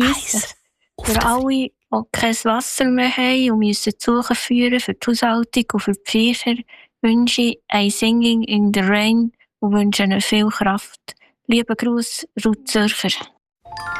Eis. Für alle, die kein Wasser mehr haben und müssen die Suche führen für die Haushaltung und für die Viecher, wünsche ich ein Singing in the Rain und wünsche ihnen viel Kraft. Lieber Gruß, Ruth Zürcher.